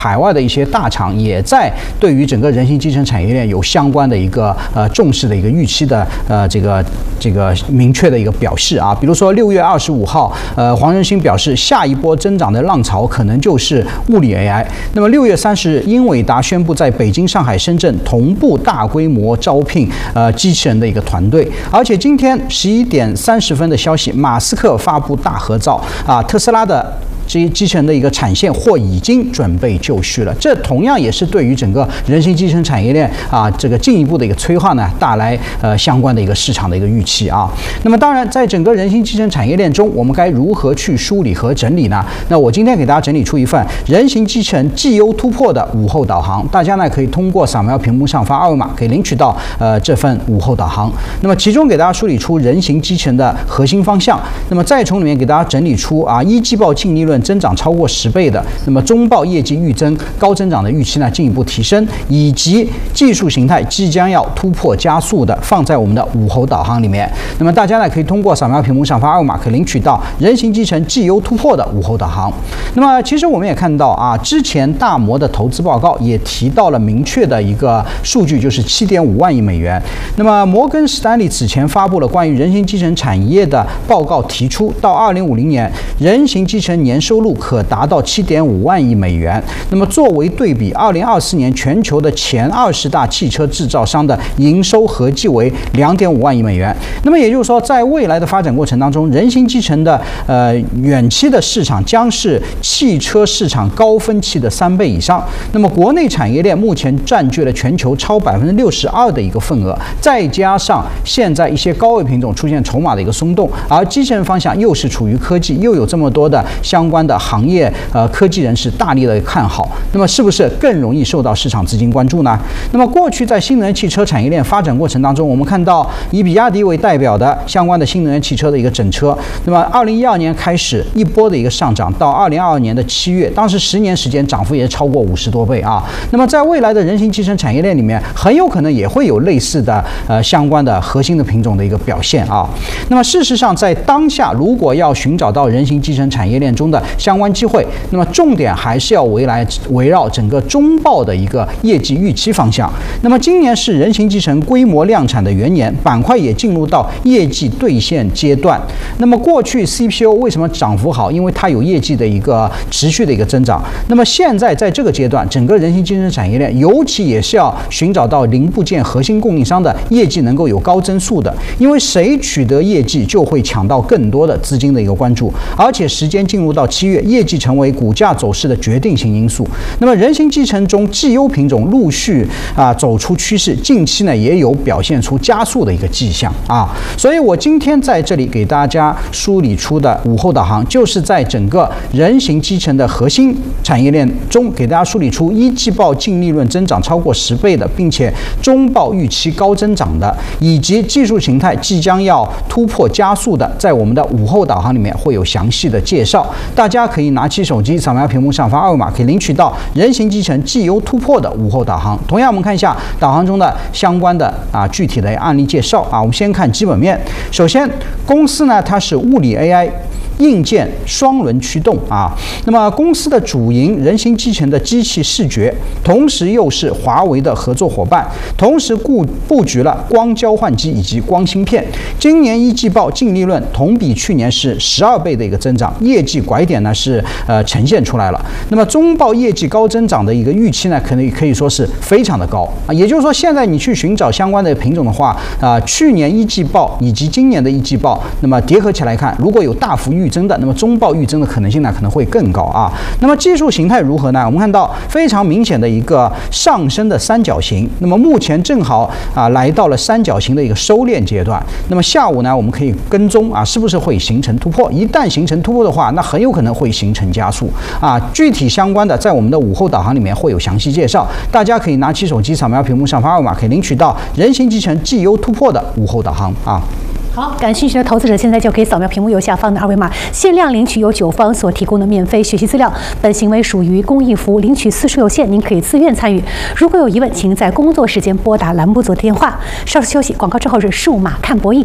海外的一些大厂也在对于整个人形机器人产业链有相关的一个重视的一个预期的这个明确的一个表示啊。比如说6月25号，黄仁勋表示，下一波增长的浪潮可能就是物理 AI。那么6月30日，英伟达宣布在北京、上海、深圳同步大规模招聘机器人的一个团队。而且今天11点30分的消息，马斯克发布大合照啊，特斯拉的这些机器人的一个产线或已经准备就绪了，这同样也是对于整个人形机器人产业链啊这个进一步的一个催化呢，带来相关的一个市场的一个预期啊。那么当然，在整个人形机器人产业链中，我们该如何去梳理和整理呢？那我今天给大家整理出一份人形机器人绩优突破的午后导航，大家呢可以通过扫描屏幕上方二维码可以领取到这份午后导航。那么其中给大家梳理出人形机器人的核心方向，那么再从里面给大家整理出一季报净利润增长超过10倍的，那么中报业绩预增高增长的预期呢进一步提升，以及技术形态即将要突破加速的，放在我们的午后导航里面。那么大家呢可以通过扫描屏幕上方二维码可以领取到人形机器人绩优突破的午后导航。那么其实我们也看到之前大摩的投资报告也提到了明确的一个数据，就是7.5万亿美元。那么摩根士丹利此前发布了关于人形机器人产业的报告，提出到2050年人形机器人年收入可达到7.5万亿美元。那么作为对比，2024年全球的前20大汽车制造商的营收合计为2.5万亿美元。那么也就是说，在未来的发展过程当中，人形机器人的远期的市场将是汽车市场高峰期的3倍以上。那么国内产业链目前占据了全球超62%的一个份额，再加上现在一些高位品种出现筹码的一个松动，而机器人方向又是处于科技，又有这么多的相关的行业科技人士大力的看好，那么是不是更容易受到市场资金关注呢？那么过去在新能源汽车产业链发展过程当中，我们看到以比亚迪为代表的相关的新能源汽车的一个整车，那么2012年开始一波的一个上涨，到2022年的7月，当时10年时间涨幅也超过50多倍啊。那么在未来的人形机器人产业链里面，很有可能也会有类似的相关的核心的品种的一个表现啊。那么事实上，在当下如果要寻找到人形机器人产业链中的相关机会，那么重点还是要围绕整个中报的一个业绩预期方向。那么今年是人形机器人规模量产的元年，板块也进入到业绩兑现阶段。那么过去 CPO 为什么涨幅好？因为它有业绩的一个持续的一个增长。那么现在在这个阶段，整个人形机器人产业链尤其也是要寻找到零部件核心供应商的业绩能够有高增速的，因为谁取得业绩就会抢到更多的资金的一个关注，而且时间进入到7月，业绩成为股价走势的决定性因素。那么人形机器人中绩优品种陆续走出趋势，近期呢也有表现出加速的一个迹象啊。所以我今天在这里给大家梳理出的午后导航，就是在整个人形机器人的核心产业链中，给大家梳理出一季报净利润增长超过10倍的，并且中报预期高增长的，以及技术形态即将要突破加速的，在我们的午后导航里面会有详细的介绍。大家可以拿起手机扫描屏幕上方二维码，可以领取到人形机器人绩优突破的午后导航。同样，我们看一下导航中的相关的具体的案例介绍啊。我们先看基本面，首先公司呢它是物理 AI硬件双轮驱动啊。那么公司的主营人形机器人的机器视觉，同时又是华为的合作伙伴，同时布局了光交换机以及光芯片。今年一季报净利润同比去年是12倍的一个增长，业绩拐点呢是呈现出来了。那么中报业绩高增长的一个预期呢，可以说是非常的高啊。也就是说，现在你去寻找相关的品种的话去年一季报以及今年的一季报，那么叠合起来看，如果有大幅预增的，那么中报预增的可能性呢可能会更高啊。那么技术形态如何呢？我们看到非常明显的一个上升的三角形，那么目前正好来到了三角形的一个收敛阶段。那么下午呢，我们可以跟踪是不是会形成突破？一旦形成突破的话，那很有可能会形成加速具体相关的在我们的午后导航里面会有详细介绍，大家可以拿起手机扫描屏幕上方二维码，可以领取到人形机器人绩优突破的午后导航啊。 好，感兴趣的投资者现在就可以扫描屏幕右下方的二维码，限量领取由9方所提供的免费学习资料。本行为属于公益服务，领取次数有限，您可以自愿参与。如果有疑问，请在工作时间拨打栏目组的电话。稍事休息，广告之后是数码看博弈。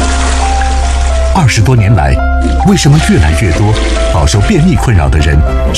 20多年来，为什么越来越多饱受便秘困扰的人